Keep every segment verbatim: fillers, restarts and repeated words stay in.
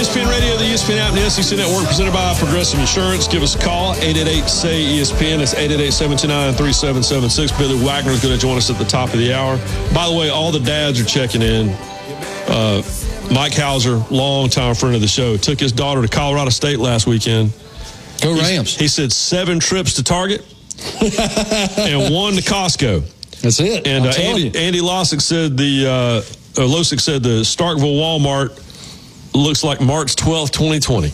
S P N Radio, the E S P N app, and the S E C Network, presented by Progressive Insurance. Give us a call, eight eight eight, S A Y, E S P N. It's eight eight eight, seven two nine, three seven seven six. Billy Wagner is going to join us at the top of the hour. By the way, all the dads are checking in. Uh, Mike Hauser, longtime friend of the show, took his daughter to Colorado State last weekend. Go Rams. He, he said seven trips to Target and one to Costco. That's it. And uh, Andy, Andy Losick said the uh, or Losick said the Starkville Walmart looks like March twelfth, twenty twenty.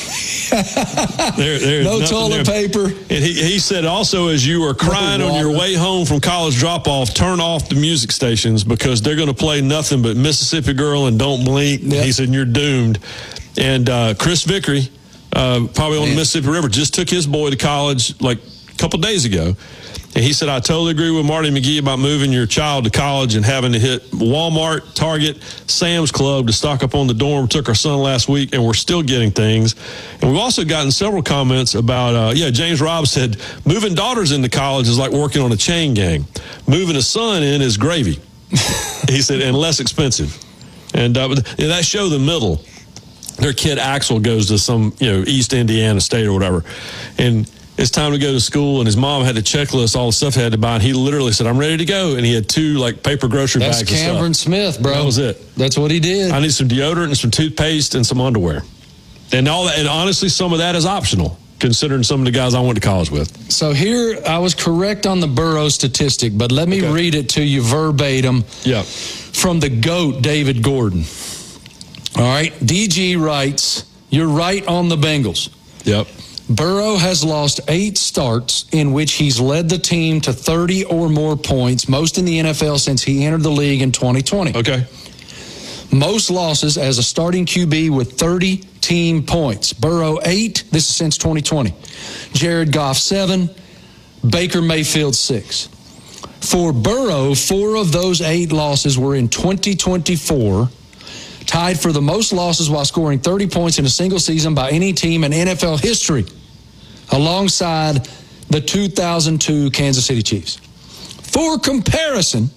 there, there's no toilet there. paper. And he, he said also, as you are crying on your way home from college drop-off, turn off the music stations because they're going to play nothing but Mississippi Girl and Don't Blink. Yep. He said, you're doomed. And uh, Chris Vickery, uh, probably on Man. the Mississippi River, just took his boy to college like a couple days ago. And he said, I totally agree with Marty McGee about moving your child to college and having to hit Walmart, Target, Sam's Club to stock up on the dorm. Took our son last week, and we're still getting things. And we've also gotten several comments about, uh, yeah, James Robb said, moving daughters into college is like working on a chain gang. Moving a son in is gravy. He said, and less expensive. And uh, yeah, that show, The Middle, their kid Axel goes to some, you know, East Indiana State or whatever. And it's time to go to school, and his mom had a checklist, all the stuff he had to buy, and he literally said, I'm ready to go. And he had two, like, paper grocery That's bags. That's Cameron of stuff. Smith, bro. That was it. That's what he did. I need some deodorant and some toothpaste and some underwear. And all that, and honestly, some of that is optional, considering some of the guys I went to college with. So here, I was correct on the Burrow statistic, but let me okay. read it to you verbatim yeah. from the GOAT, David Gordon. All right, D G writes, you're right on the Bengals. Yep. Burrow has lost eight starts in which he's led the team to thirty or more points, most in the N F L since he entered the league in twenty twenty. Okay. Most losses as a starting Q B with thirty team points. Burrow, eight. This is since twenty twenty. Jared Goff, seven. Baker Mayfield, six. For Burrow, four of those eight losses were in twenty twenty-four, tied for the most losses while scoring thirty points in a single season by any team in N F L history, alongside the two thousand two Kansas City Chiefs. For comparison,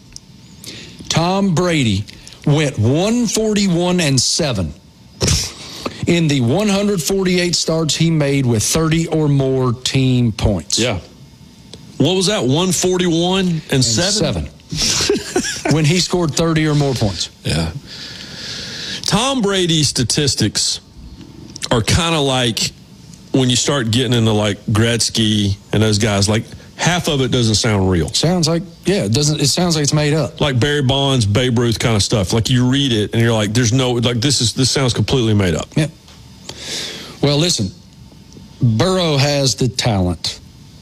Tom Brady went one forty-one and seven in the one hundred forty-eight starts he made with thirty or more team points. Yeah. What was that, one forty-one and seven? Seven. When he scored thirty or more points. Yeah. Tom Brady's statistics are kind of like when you start getting into like Gretzky and those guys, like half of it doesn't sound real. Sounds like, yeah, it doesn't, it sounds like it's made up. Like Barry Bonds, Babe Ruth kind of stuff. Like you read it and you're like, there's no, like this is, this sounds completely made up. Yeah. Well, listen, Burrow has the talent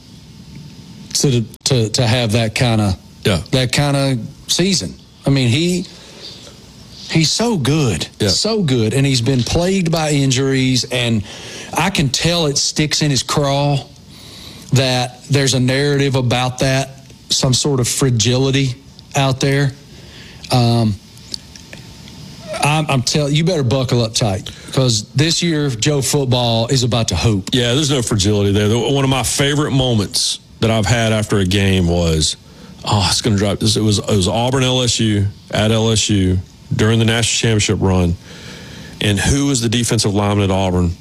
to, to, to have that kind of, yeah. that kind of season. I mean, he, He's so good, yeah. so good, and he's been plagued by injuries, and I can tell it sticks in his craw that there's a narrative about that, some sort of fragility out there. Um, I'm, I'm telling you, better buckle up tight because this year, Joe Football is about to hoop. Yeah, there's no fragility there. One of my favorite moments that I've had after a game was, oh, it's going to drop this. It was, it was Auburn L S U at L S U. During the national championship run, and who was the defensive lineman at Auburn?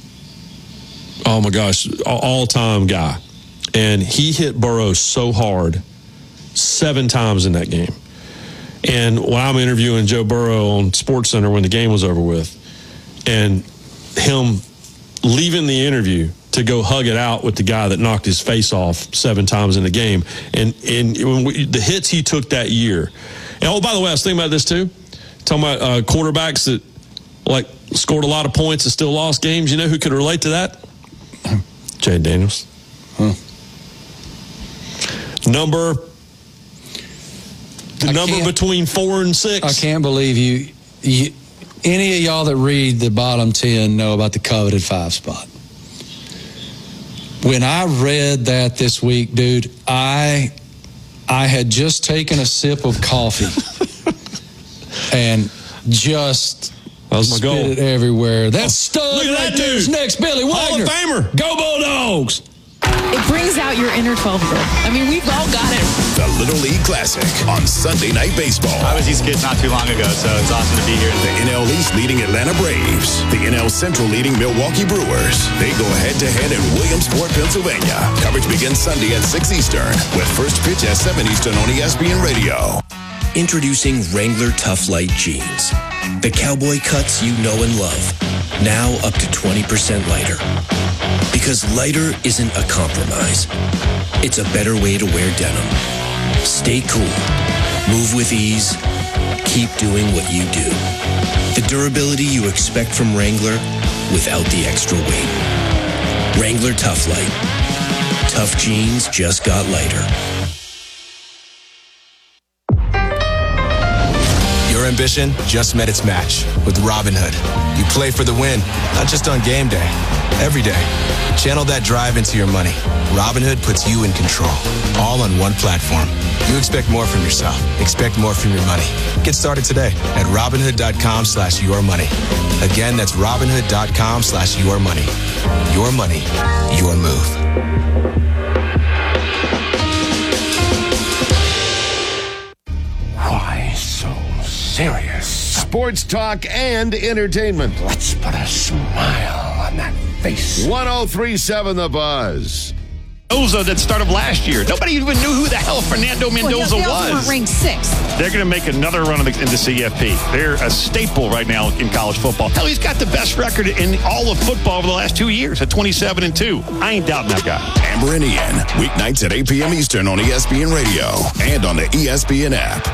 Oh my gosh, all-time guy. And he hit Burrow so hard seven times in that game. And when I'm interviewing Joe Burrow on SportsCenter when the game was over with, and him leaving the interview to go hug it out with the guy that knocked his face off seven times in the game, and and when we, the hits he took that year. And oh, by the way, I was thinking about this too. Talking about uh, quarterbacks that like scored a lot of points and still lost games. You know who could relate to that? Jay Daniels. Huh. Number the I number between four and six. I can't believe you, you. Any of y'all that read the bottom ten know about the coveted five spot. When I read that this week, dude, I I had just taken a sip of coffee. And just that was my spit goal. it everywhere. That's stud Look at right that there. dude. Next, Billy Wagner. Hall of Famer. Go Bulldogs. it brings out your inner twelve-year-old. I mean, we've all got it. The Little League Classic on Sunday Night Baseball. I was these kids not too long ago, so it's awesome to be here. The N L East leading Atlanta Braves. The N L Central leading Milwaukee Brewers. They go head-to-head in Williamsport, Pennsylvania. Coverage begins Sunday at six Eastern with first pitch at seven Eastern on E S P N Radio. Introducing Wrangler Tough Light Jeans. The cowboy cuts you know and love. Now up to twenty percent lighter. Because lighter isn't a compromise. It's a better way to wear denim. Stay cool. Move with ease. Keep doing what you do. The durability you expect from Wrangler without the extra weight. Wrangler Tough Light. Tough jeans just got lighter. Your ambition just met its match with Robinhood. You play for the win, not just on game day, every day. Channel that drive into your money. Robinhood puts you in control, all on one platform. You expect more from yourself. Expect more from your money. Get started today at Robinhood.com slash your money. Again, that's Robinhood.com slash your money. Your money, your move. Why so serious? Sports talk and entertainment. Let's put a smile on that face. one oh three point seven The Buzz. Mendoza that started last year. Nobody even knew who the hell Fernando Mendoza well, they was. Ranked sixth. They're going to make another run in the, in the C F P. They're a staple right now in college football. Hell, he's got the best record in all of football over the last two years at twenty-seven and two. I ain't doubting that guy. Amber and Ian, weeknights at eight p.m. Eastern on E S P N Radio and on the E S P N app.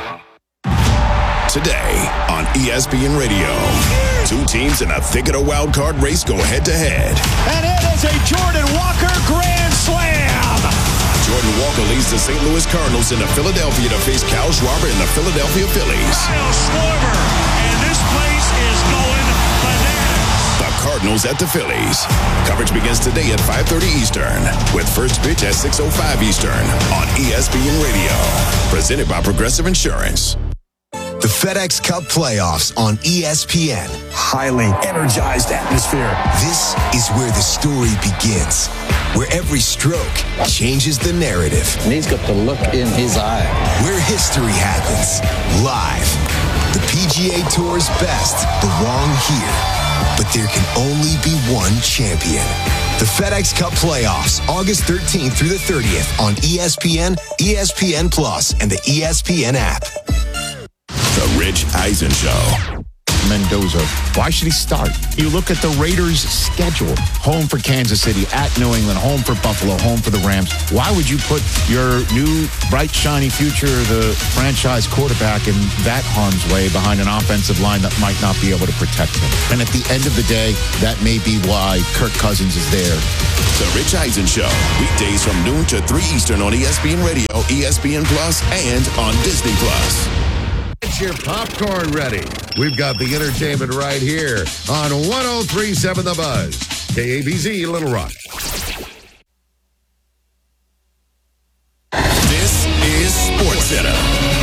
Today on E S P N Radio, two teams in the thick of the wild card race go head to head. And it is a Jordan Walker grand slam. Jordan Walker leads the Saint Louis Cardinals into Philadelphia to face Kyle Schwarber and the Philadelphia Phillies. Kyle Schwarber, and this place is going bananas. The Cardinals at the Phillies. Coverage begins today at five thirty Eastern with first pitch at six oh five Eastern on E S P N Radio. Presented by Progressive Insurance. The FedEx Cup playoffs on E S P N. Highly energized atmosphere. This is where the story begins, where every stroke changes the narrative. And he's got the look in his eye. Where history happens, live. The P G A Tour's best belong here, but there can only be one champion. The FedEx Cup playoffs, August thirteenth through the thirtieth on E S P N, E S P N Plus, and the E S P N app. The Rich Eisen Show. Mendoza. Why should he start? You look at the Raiders' schedule. Home for Kansas City, at New England, home for Buffalo, home for the Rams. Why would you put your new, bright, shiny future, the franchise quarterback, in that harm's way behind an offensive line that might not be able to protect him? And at the end of the day, that may be why Kirk Cousins is there. The Rich Eisen Show. Weekdays from noon to three Eastern on E S P N Radio, E S P N Plus, and on Disney Plus. Get your popcorn ready. We've got the entertainment right here on one oh three point seven The Buzz. K A B Z, Little Rock. This is SportsCenter.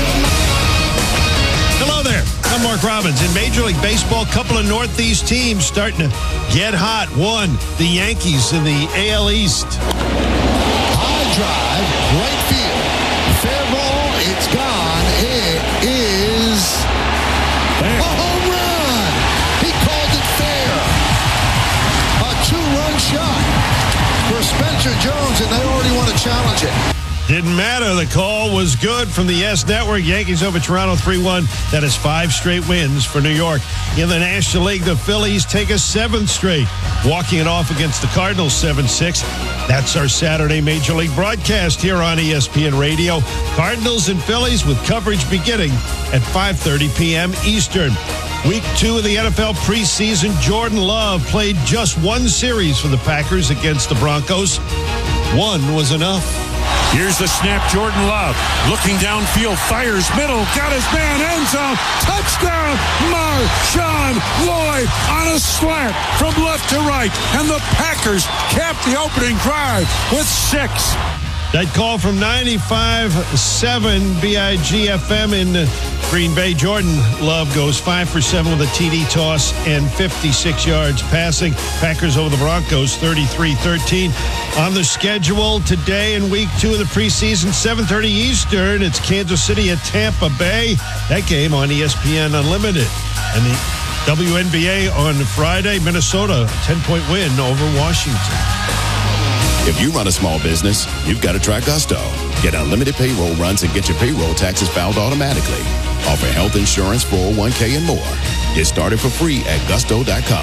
Hello there. I'm Mark Robbins. In Major League Baseball, a couple of Northeast teams starting to get hot. One, the Yankees in the A L East. High drive, right field. Fair ball, it's gone. It is a home run. He called it fair. A two-run shot for Spencer Jones, and they already want to challenge it. Didn't matter. The call was good from the Yes Network. Yankees over Toronto three one. That is five straight wins for New York. In the National League, the Phillies take a seventh straight, walking it off against the Cardinals seven six. That's our Saturday Major League broadcast here on E S P N Radio. Cardinals and Phillies with coverage beginning at five thirty p.m. Eastern. Week two of the N F L preseason, Jordan Love played just one series for the Packers against the Broncos. One was enough. Here's the snap, Jordan Love. Looking downfield, fires middle, got his man, end zone, touchdown, Marshawn Lloyd on a slant from left to right. And the Packers cap the opening drive with six. That call from ninety-five point seven B I G F M in Green Bay. Jordan Love goes five for seven with a T D toss and fifty-six yards passing. Packers over the Broncos thirty-three thirteen. On the schedule today in week two of the preseason, seven thirty Eastern, it's Kansas City at Tampa Bay. That game on E S P N Unlimited. And the W N B A on Friday, Minnesota, ten-point win over Washington. If you run a small business, you've got to try Gusto. Get unlimited payroll runs and get your payroll taxes filed automatically. Offer health insurance, four oh one k, and more. Get started for free at gusto dot com.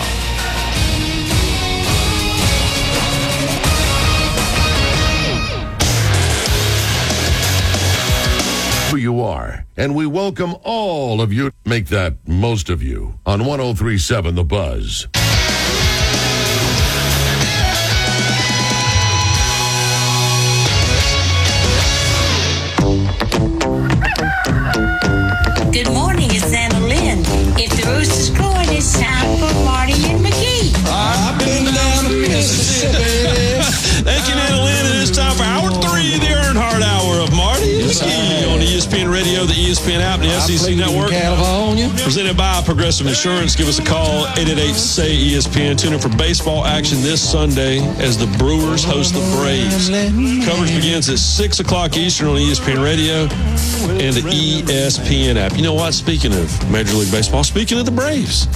Who you are, and we welcome all of you. Make that most of you on one oh three point seven The Buzz. Good morning, it's Anna Lynn. If the rooster's crowing, it's time for Marty and McGee. I've been down to Mississippi. Thank you, Anna Lynn. It is time for hour three of the Earnhardt Hour of Marty and McGee on E S P N Radio, the E S P N app, and the S E C Network. California. Presented by Progressive Insurance. Give us a call, eight eight eight, S A Y, E S P N. Tune in for baseball action this Sunday as the Brewers host the Braves. Coverage begins at six o'clock Eastern on E S P N Radio and the E S P N app. You know what? Speaking of Major League Baseball, speaking of the Braves,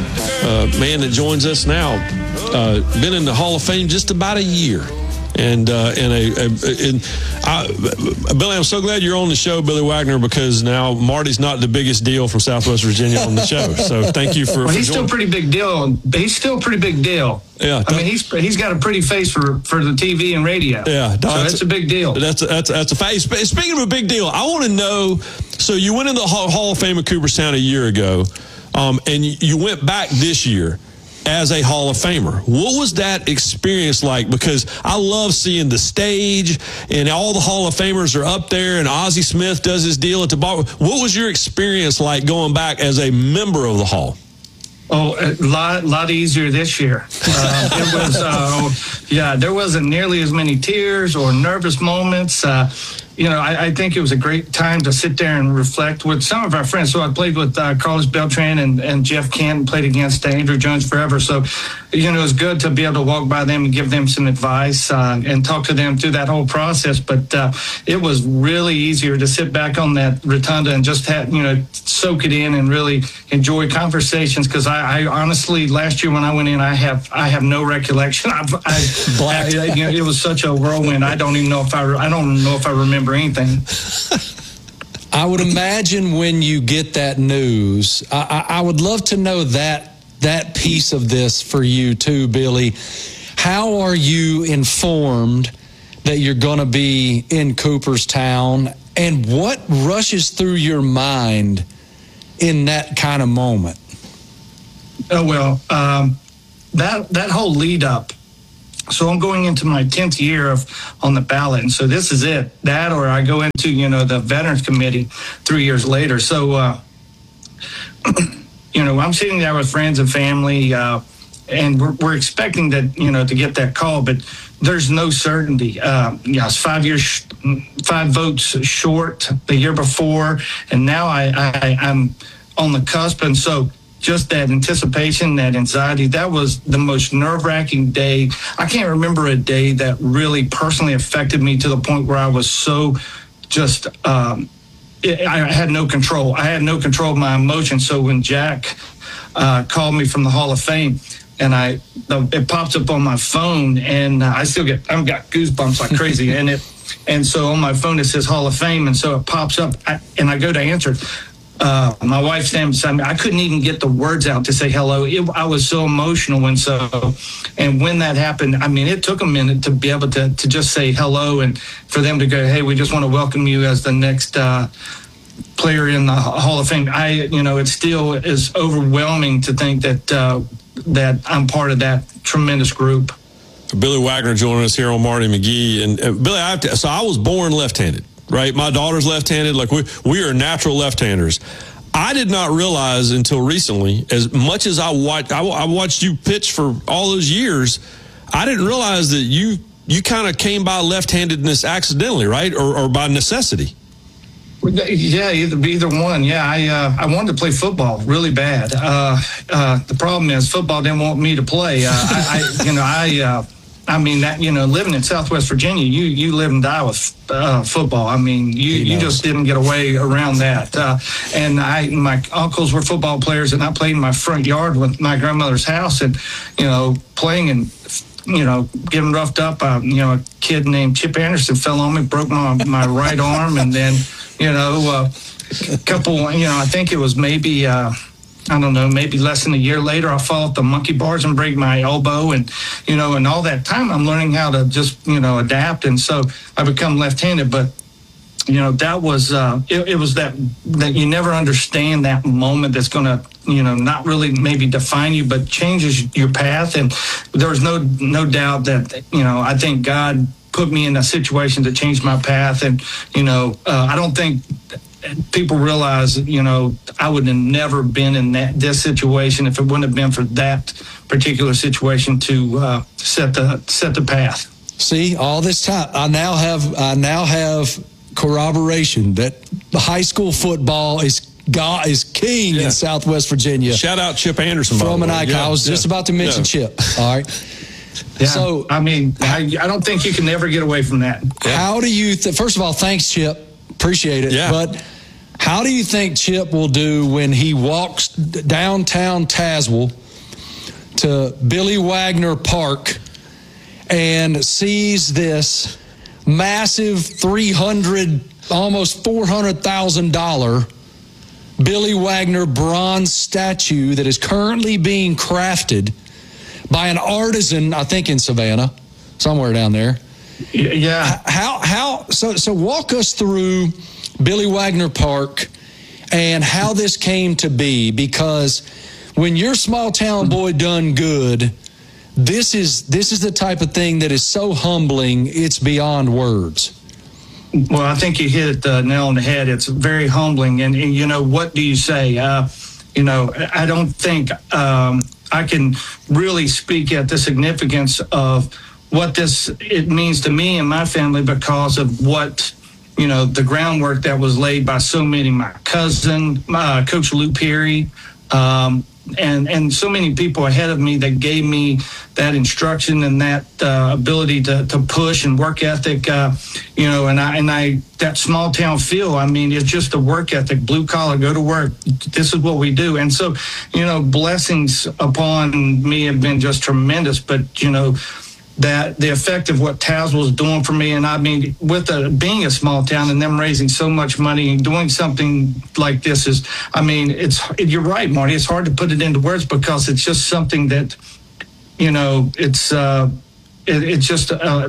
uh, man that joins us now, uh, been in the Hall of Fame just about a year. And uh, and a, a and I, Billy, I'm so glad you're on the show, Billy Wagner, because now Marty's not the biggest deal from Southwest Virginia on the show. So thank you for. Well, he's for still a pretty big deal. He's still a pretty big deal. Yeah, I mean, he's he's got a pretty face for, for the T V and radio. Yeah, so that's, that's a big deal. That's a, that's a, that's a fact. Speaking of a big deal, I want to know. So you went in the Hall of Fame of Cooperstown a year ago, um, and you went back this year as a Hall of Famer. What was that experience like? Because I love seeing the stage and all the Hall of Famers are up there and Ozzie Smith does his deal at the bar. What was your experience like going back as a member of the Hall? Oh, a lot, lot easier this year. Uh, it was, uh, yeah, there wasn't nearly as many tears or nervous moments. Uh, you know, I, I think it was a great time to sit there and reflect with some of our friends. So I played with uh, Carlos Beltran and, and Jeff Kent, played against uh, Andrew Jones forever. So, you know, it was good to be able to walk by them and give them some advice uh, and talk to them through that whole process. But uh, it was really easier to sit back on that rotunda and just have, you know, soak it in and really enjoy conversations. Because I, I honestly, last year when I went in, I have I have no recollection. I've, I, I, you know, it was such a whirlwind. I don't even know if I I don't know if I remember anything. I would imagine when you get that news, I, I, I would love to know that that piece of this for you too, Billy. How are you informed that you're going to be in Cooperstown, and what rushes through your mind in that kind of moment? Oh, well, um, that that whole lead up. So I'm going into my tenth year of on the ballot, and so this is it. That, or I go into, you know, the Veterans Committee three years later. So, uh, you know, I'm sitting there with friends and family, uh, and we're, we're expecting that, you know, to get that call, but there's no certainty. Uh, you know, it's five years, five votes short the year before, and now I, I I'm on the cusp, and so. Just that anticipation, that anxiety, that was the most nerve-wracking day. I can't remember a day that really personally affected me to the point where I was so just, um, it, I had no control. I had no control of my emotions. So when Jack uh, called me from the Hall of Fame, and I, the, it pops up on my phone, and uh, I still get, I've got goosebumps like crazy. and it, and so on my phone, it says Hall of Fame, and so it pops up, I, and I go to answer it. Uh, my wife standing beside me. I couldn't even get the words out to say hello. It, I was so emotional, and so, and when that happened, I mean, it took a minute to be able to to just say hello, and for them to go, "Hey, we just want to welcome you as the next uh, player in the Hall of Fame." I, you know, it still is overwhelming to think that uh, that I'm part of that tremendous group. Billy Wagner joining us here on Marty McGee, and uh, Billy, I have to, so I was born left-handed. Right, my daughter's left-handed. Like we, we are natural left-handers. I did not realize until recently, as much as I watched, I, I watched you pitch for all those years. I didn't realize that you you kind of came by left-handedness accidentally, right, or, or by necessity? Yeah, either either one. Yeah, I uh, I wanted to play football really bad. Uh, uh, the problem is football didn't want me to play. Uh, I, I you know I uh, I mean that you know living in Southwest Virginia, you you live and die with uh, football. I mean you, you just didn't get away around that. Uh, and I my uncles were football players, and I played in my front yard with my grandmother's house, and you know playing and. you know, getting roughed up. Uh, you know, a kid named Chip Anderson fell on me, broke my, my right arm, and then, you know, uh, a couple, you know, I think it was maybe, uh, I don't know, maybe less than a year later, I fall off the monkey bars and break my elbow. And, you know, and all that time I'm learning how to just, you know, adapt. And so I become left-handed. But, you know, that was, uh, it, it was that, that you never understand that moment that's going to, you know, not really maybe define you, but changes your path. And there was no, no doubt that, you know, I think God put me in a situation to change my path. And, you know, uh, I don't think people realize, you know, I would have never been in that, this situation if it wouldn't have been for that particular situation to uh, set the, set the path. See, all this time, I now have, I now have corroboration that high school football is God is king yeah. in Southwest Virginia. Shout out Chip Anderson from an icon. Yeah, I was just yeah, about to mention yeah. Chip. All right. Yeah, so I mean, I, I don't think you can ever get away from that. How do you? Th- First of all, thanks, Chip. Appreciate it. Yeah. But how do you think Chip will do when he walks downtown Tazewell to Billy Wagner Park and sees this massive three hundred, almost four hundred thousand dollar Billy Wagner bronze statue that is currently being crafted by an artisan, I think in Savannah, somewhere down there. Yeah. How how so so walk us through Billy Wagner Park and how this came to be, because when your small town boy done good, this is this is the type of thing that is so humbling, it's beyond words. Well, I think you hit the nail on the head. It's very humbling. And, and you know, what do you say? Uh, you know, I don't think um, I can really speak at the significance of what this it means to me and my family because of what, you know, the groundwork that was laid by so many, my cousin, my Coach Lou Perry, um, and and so many people ahead of me that gave me that instruction and that uh, ability to, to push and work ethic, uh, you know, and I and I that small town feel. I mean, it's just a work ethic, blue collar, go to work. This is what we do, and so you know, blessings upon me have been just tremendous. But you know, that the effect of what Tazewell was doing for me, and I mean, with a, being a small town and them raising so much money and doing something like this is, I mean, it's you're right, Marty. It's hard to put it into words because it's just something that, you know, it's uh, it, it's just uh,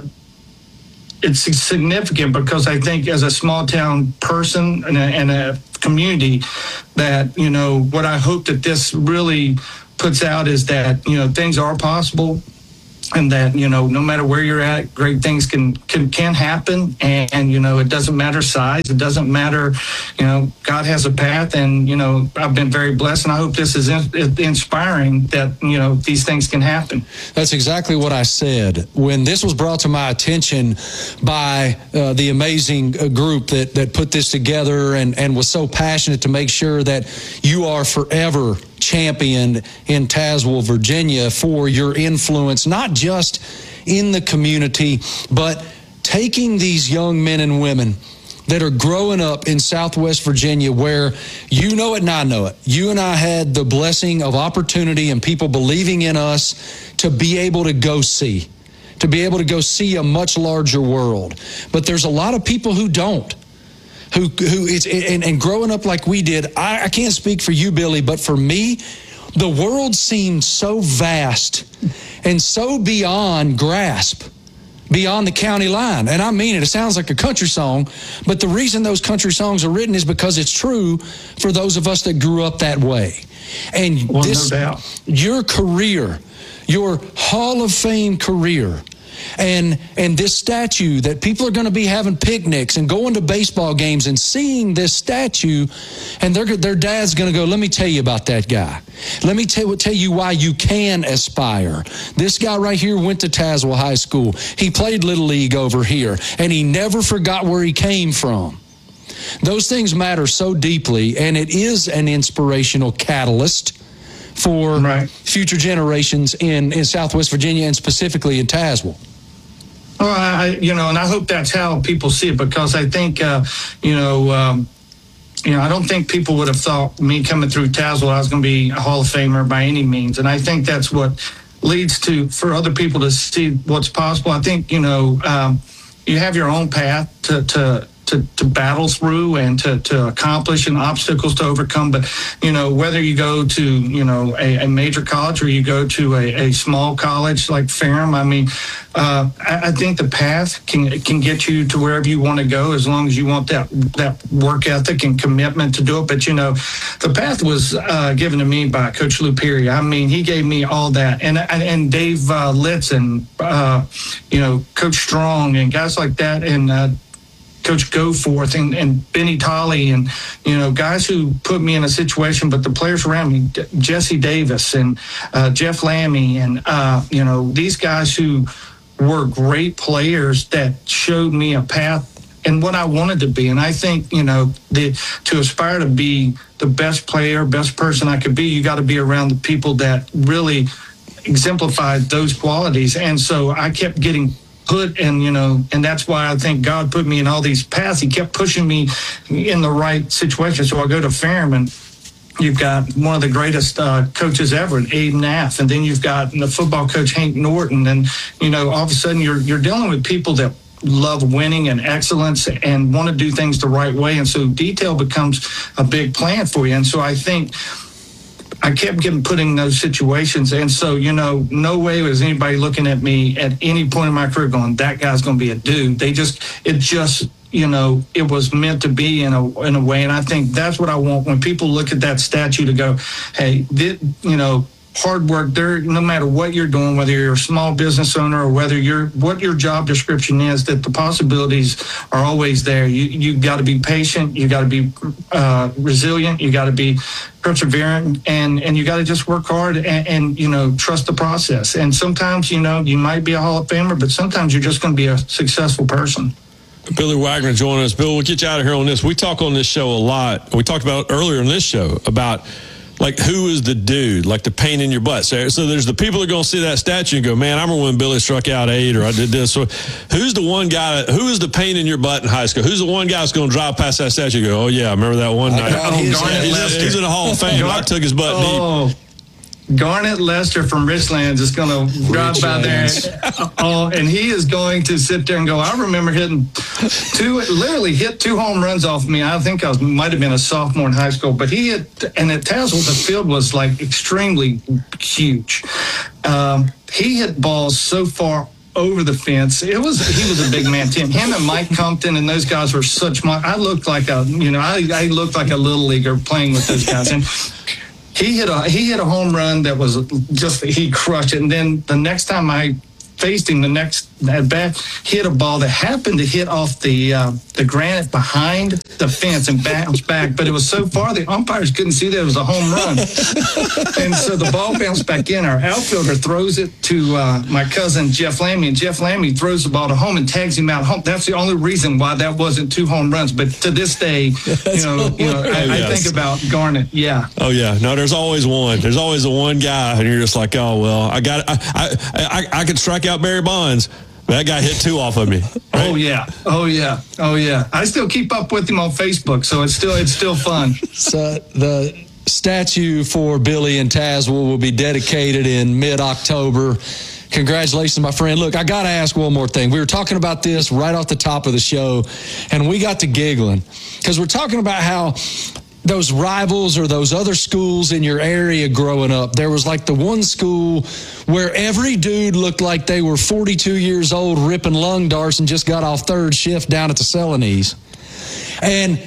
it's significant because I think as a small town person and a, and a community that, you know, what I hope that this really puts out is that, you know, things are possible. And that, you know, no matter where you're at, great things can can, can happen. And, and, you know, it doesn't matter size. It doesn't matter, you know, God has a path. And, you know, I've been very blessed. And I hope this is in, inspiring that, you know, these things can happen. That's exactly what I said. When this was brought to my attention by uh, the amazing group that, that put this together and, and was so passionate to make sure that you are forever championed in Tazewell, Virginia for your influence, not just in the community, but taking these young men and women that are growing up in Southwest Virginia where you know it and I know it. You and I had the blessing of opportunity and people believing in us to be able to go see, to be able to go see a much larger world. But there's a lot of people who don't. Who, who is, and, and growing up like we did, I, I can't speak for you, Billy, but for me, the world seemed so vast and so beyond grasp, beyond the county line. And I mean it. It sounds like a country song, but the reason those country songs are written is because it's true for those of us that grew up that way. And well, this, no doubt. your career, your Hall of Fame career, And and this statue that people are going to be having picnics and going to baseball games and seeing this statue, and their their dad's going to go, let me tell you about that guy. Let me tell, tell you why you can aspire. This guy right here went to Tazewell High School. He played Little League over here, and he never forgot where he came from. Those things matter so deeply, and it is an inspirational catalyst for right. future generations in, in Southwest Virginia and specifically in Tazewell. Well, I, you know, and I hope that's how people see it, because I think, uh, you know, um, you know, I don't think people would have thought me coming through Tazewell I was going to be a Hall of Famer by any means, and I think that's what leads to for other people to see what's possible. I think, you know, um, you have your own path to to. To, to battle through and to, to accomplish and obstacles to overcome. But, you know, whether you go to, you know, a, a major college or you go to a, a small college like Ferrum, I mean, uh, I, I think the path can can get you to wherever you want to go as long as you want that that work ethic and commitment to do it. But, you know, the path was uh, given to me by Coach Lou Perry. I mean, he gave me all that. And and, and Dave uh, Litz and, uh, you know, Coach Strong and guys like that, and uh, Coach Goforth and, and Benny Tolley and, you know, guys who put me in a situation, but the players around me, Jesse Davis and uh, Jeff Lammy and, uh, you know, these guys who were great players that showed me a path and what I wanted to be. And I think, you know, the, to aspire to be the best player, best person I could be, you got to be around the people that really exemplified those qualities. And so I kept getting put and you know and that's why I think God put me in all these paths. He kept pushing me in the right situation. So I go to Ferrum and you've got one of the greatest uh, coaches ever, Aiden Naff, and then you've got the football coach Hank Norton, and you know all of a sudden you're you're dealing with people that love winning and excellence and want to do things the right way, and so detail becomes a big plan for you. And so I think I kept getting put in those situations. And so, you know, no way was anybody looking at me at any point in my career going, that guy's going to be a dude. They just, it just, you know, it was meant to be in a in a way. And I think that's what I want when people look at that statue to go, hey, this, you know, hard work there, no matter what you're doing, whether you're a small business owner or whether you're, what your job description is, that the possibilities are always there. You, you got to be patient. You got to be uh, resilient. You got to be perseverant, and, and you got to just work hard and, and, you know, trust the process. And sometimes, you know, you might be a Hall of Famer, but sometimes you're just going to be a successful person. Billy Wagner joining us. Bill, we'll get you out of here on this. We talk on this show a lot. We talked about earlier in this show about, like, who is the dude, like the pain in your butt. So, so there's the people that are going to see that statue and go, man, I remember when Billy struck out eight or I did this. So who's the one guy, that, who is the pain in your butt in high school? Who's the one guy that's going to drive past that statue and go, oh, yeah, I remember that one night. Oh, he's, Garnett he's, Lester. he's in the Hall of Fame. I took his butt oh. deep. Garnett Lester from Richlands is going to drive by there, oh, and he is going to sit there and go, I remember hitting two, literally hit two home runs off me. I think I was, might have been a sophomore in high school, but he hit, and at Tazewell, the field was like extremely huge. Um, he hit balls so far over the fence. It was, he was a big man, Tim. Him and Mike Compton and those guys were such, I looked like a, you know, I, I looked like a little leaguer playing with those guys. And He hit a he hit a home run that was just, he crushed it. And then the next time I faced him, the next at bat, he hit a ball that happened to hit off the uh, the granite behind the fence and bounce back. But it was so far the umpires couldn't see that it was a home run. And so the ball bounced back in. Our outfielder throws it to uh, my cousin Jeff Lammy, and Jeff Lammy throws the ball to home and tags him out home. That's the only reason why that wasn't two home runs. But to this day, you know, you know, I, I think about Garnett. Yeah. Oh yeah. No, there's always one. There's always the one guy, and you're just like, oh well, I got, I, I, I, I could strike out Barry Bonds. That guy hit two off of me. Right? Oh yeah, oh yeah, oh yeah. I still keep up with him on Facebook, so it's still it's still fun. So the statue for Billy in Tazewell will be dedicated in mid-October. Congratulations, my friend. Look, I got to ask one more thing. We were talking about this right off the top of the show, and we got to giggling because we're talking about how those rivals or those other schools in your area growing up, there was like the one school where every dude looked like they were forty-two years old ripping lung darts and just got off third shift down at the Celanese. And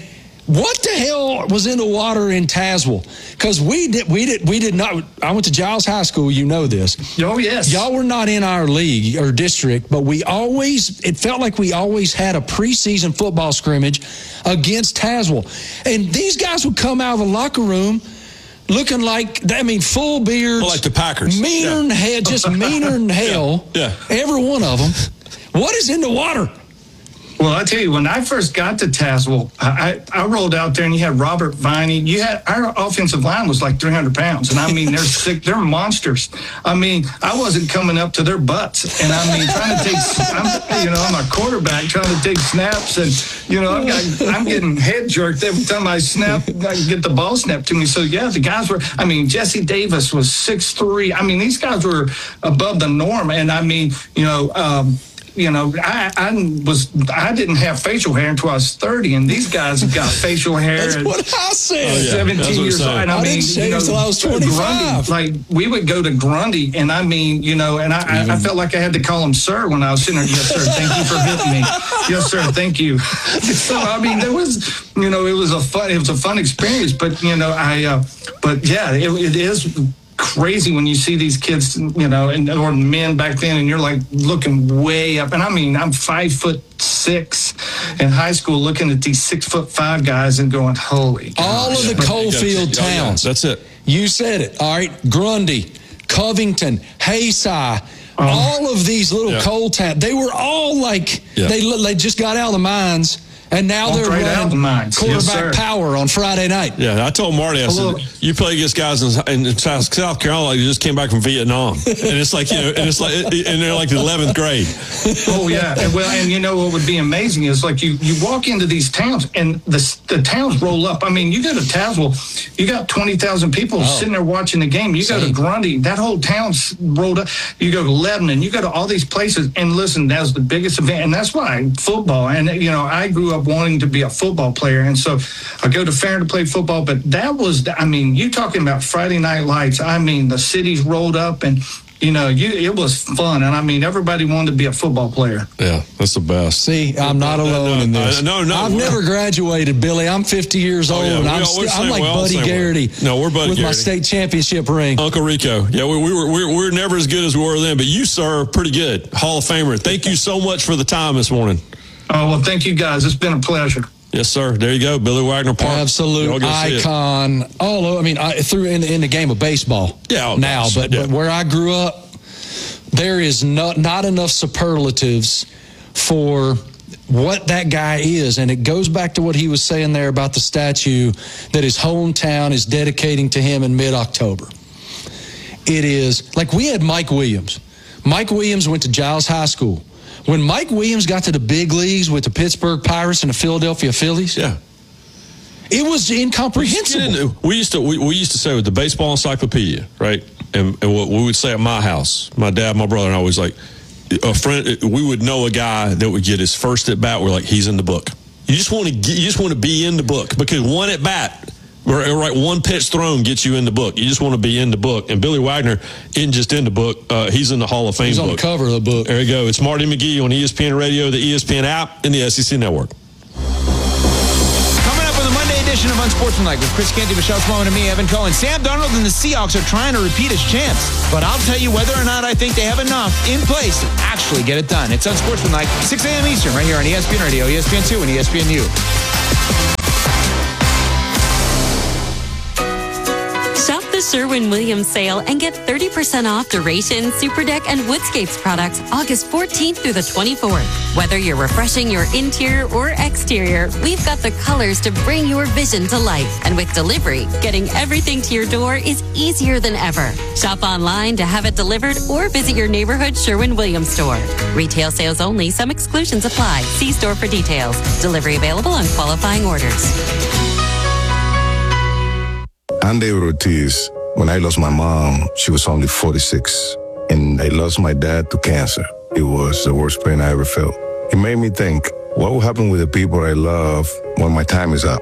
What the hell was in the water in Tazewell? Because we did, we did, we did not. I went to Giles High School. You know this. Oh yes. Y'all were not in our league or district, but we always. It felt like we always had a preseason football scrimmage against Tazewell, and these guys would come out of the locker room looking like, I mean, full beards, well, like the Packers, meaner yeah. than hell, just meaner than hell. Yeah. yeah, every one of them. What is in the water? Well, I tell you, when I first got to Tazewell, I, I, I rolled out there and you had Robert Viney. You had our offensive line was like three hundred pounds, and I mean they're sick, they're monsters. I mean, I wasn't coming up to their butts, and I mean trying to take, I'm, you know, I'm a quarterback trying to take snaps, and you know I've got, I'm getting head jerked every time I snap, I get the ball snapped to me. So yeah, the guys were. I mean, Jesse Davis was six three. I mean, these guys were above the norm, and I mean, you know. Um, You know, I, I was I didn't have facial hair until I was thirty, and these guys have got facial hair. That's at, what I said. Uh, yeah, Seventeen years old. And I, I mean, didn't shave you know, until I was twenty-five. Grundy, like we would go to Grundy, and I mean, you know, and I, I, I felt like I had to call him sir when I was sitting there. Yes, sir. Thank you for hitting me. Yes, sir. Thank you. So I mean, there was, you know, it was a fun, it was a fun experience. But you know, I, uh, but yeah, it, it is crazy when you see these kids, you know, and or men back then, and you're like looking way up. And I mean, I'm five foot six in high school, looking at these six foot five guys and going, "Holy!" All gosh. of the Coalfield yeah, towns. Yeah, that's it. You said it. All right, Grundy, Covington, Hayside. Um, all of these little yeah. coal towns. They were all like yeah. they they just got out of the mines. And now Walked they're right running yes, quarterback power on Friday night. Yeah, I told Marty, I said, you play against guys in, in South, South Carolina like you just came back from Vietnam. And it's like, you know, and it's like, and they're like the eleventh grade. Oh, yeah. And, well, and you know what would be amazing is like you, you walk into these towns and the, the towns roll up. I mean, you go to Tazewell, you got twenty thousand people oh. sitting there watching the game. You Same. go to Grundy, that whole town's rolled up. You go to Lebanon, you go to all these places. And listen, that's the biggest event. And that's why football. And, you know, I grew up wanting to be a football player, and so I go to Farron to play football. But that was, I mean, you talking about Friday Night Lights. I mean, the cities rolled up, and you know, you it was fun, and I mean, everybody wanted to be a football player. Yeah, that's the best. See, I'm not alone no, in this. I, no, no, I've never graduated, Billy. I'm fifty years old, oh, yeah, and we I'm, all, still, same, I'm like Buddy Garrity. No, we're Buddy with Garrity. my state championship ring. Uncle Rico. Yeah, we, we were we we're, we're never as good as we were then, but you, sir, are pretty good. Hall of Famer. Thank you so much for the time this morning. Oh well, thank you guys. It's been a pleasure. Yes, sir. There you go, Billy Wagner Park. Absolute icon. All over, I mean, I threw in in the game of baseball. Yeah, now, gosh, but, yeah. but where I grew up, there is not not enough superlatives for what that guy is, and it goes back to what he was saying there about the statue that his hometown is dedicating to him in mid-October. It is like we had Mike Williams. Mike Williams went to Giles High School. When Mike Williams got to the big leagues with the Pittsburgh Pirates and the Philadelphia Phillies, yeah, it was incomprehensible. We used to we, we used to say with the baseball encyclopedia, right? And, and what we would say at my house, my dad, my brother, and I was like, a friend. We would know a guy that would get his first at bat. We're like, he's in the book. You just want to get, you just want to be in the book because one at bat. Right, one pitch thrown gets you in the book. You just want to be in the book. And Billy Wagner isn't just in the book. Uh, he's in the Hall of Fame he's book. He's on the cover of the book. There you go. It's Marty McGee on E S P N Radio, the E S P N app, and the S E C Network. Coming up on the Monday edition of Unsportsmanlike with Chris Canty, Michelle Sloan, and me, Evan Cohen. Sam Darnold and the Seahawks are trying to repeat as champs. But I'll tell you whether or not I think they have enough in place to actually get it done. It's Unsportsmanlike, six a.m. Eastern, right here on E S P N Radio, E S P N two, and E S P N U. Shop the Sherwin-Williams sale and get thirty percent off Duration, Super Deck, and Woodscapes products August fourteenth through the twenty-fourth. Whether you're refreshing your interior or exterior, we've got the colors to bring your vision to life. And with delivery, getting everything to your door is easier than ever. Shop online to have it delivered or visit your neighborhood Sherwin-Williams store. Retail sales only. Some exclusions apply. See store for details. Delivery available on qualifying orders. I'm David Ortiz. When I lost my mom, she was only forty-six. And I lost my dad to cancer. It was the worst pain I ever felt. It made me think, what will happen with the people I love when my time is up?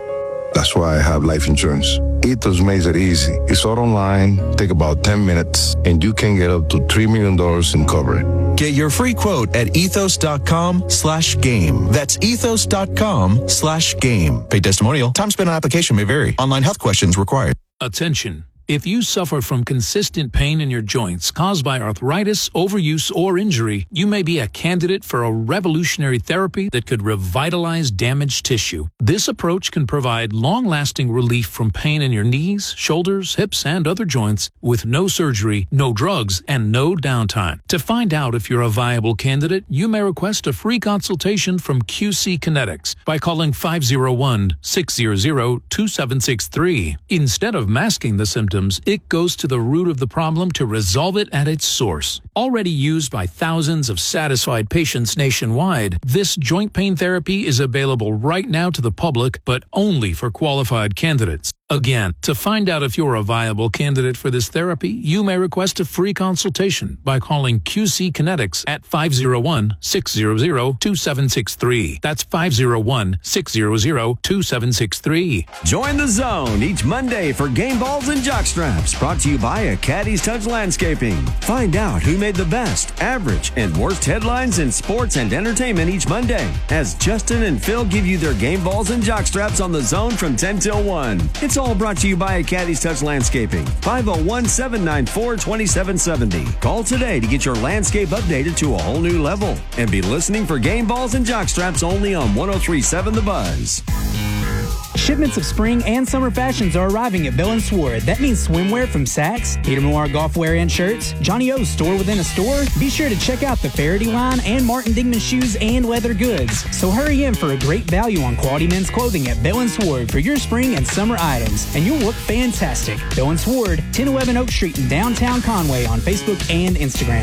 That's why I have life insurance. Ethos makes it easy. It's all online, take about ten minutes, and you can get up to three million dollars in coverage. Get your free quote at ethos.com slash game. That's ethos.com slash game. Paid testimonial. Time spent on application may vary. Online health questions required. Attention. If you suffer from consistent pain in your joints caused by arthritis, overuse, or injury, you may be a candidate for a revolutionary therapy that could revitalize damaged tissue. This approach can provide long-lasting relief from pain in your knees, shoulders, hips, and other joints with no surgery, no drugs, and no downtime. To find out if you're a viable candidate, you may request a free consultation from Q C Kinetics by calling five oh one, six hundred, two seven six three. Instead of masking the symptoms, it goes to the root of the problem to resolve it at its source. Already used by thousands of satisfied patients nationwide, this joint pain therapy is available right now to the public, but only for qualified candidates. Again, to find out if you're a viable candidate for this therapy, you may request a free consultation by calling Q C Kinetics at five oh one, six hundred, two seven six three. That's five oh one, six hundred, two seven six three. Join the zone each Monday for Game Balls and Jockstraps, brought to you by Acadie's Touch Landscaping. Find out who made the best, average, and worst headlines in sports and entertainment each Monday, as Justin and Phil give you their Game Balls and Jockstraps on the zone from ten till one. It's all brought to you by Acadie's Touch Landscaping. five oh one, seven nine four, two seven seven oh. Call today to get your landscape updated to a whole new level. And be listening for Game Balls and Jockstraps only on one oh three point seven The Buzz. Shipments of spring and summer fashions are arriving at Bill and Sword. That means swimwear from Saks, Peter Millar golf wear and shirts, Johnny O's store within a store. Be sure to check out the Faraday line and Martin Dingman shoes and leather goods. So hurry in for a great value on quality men's clothing at Bill and Sword for your spring and summer items, and you'll look fantastic. Bill and Sword, ten eleven Oak Street in downtown Conway on Facebook and Instagram.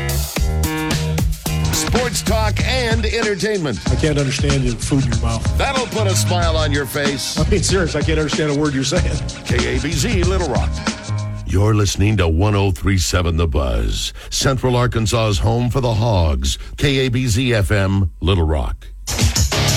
Sports talk and entertainment. I can't understand you food in your mouth. That'll put a smile on your face. I mean, serious, I can't understand a word you're saying. K A B Z, Little Rock. You're listening to one oh three point seven The Buzz, Central Arkansas's home for the Hogs. K A B Z F M, Little Rock.